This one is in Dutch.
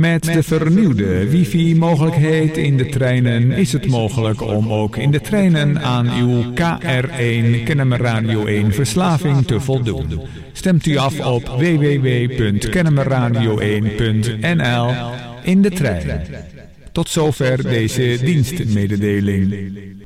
Met de vernieuwde wifi-mogelijkheid in de treinen is het mogelijk om ook in de treinen aan uw KR1 Kennemer Radio 1 verslaving te voldoen. Stemt u af op www.kennemerradio1.nl in de trein. Tot zover deze dienstmededeling.